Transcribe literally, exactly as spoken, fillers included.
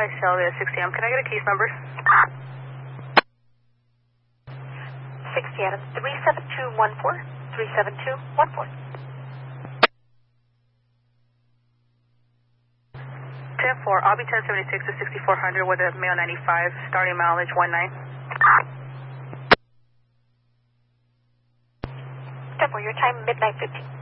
West Shelby at six A M Can I get a case number? sixty Adams, three seven two one four, three seven two one four. ten four, I'll be ten seventy-six to sixty-four hundred with a mail ninety-five, starting mileage one nine. ten four, your time midnight fifteen.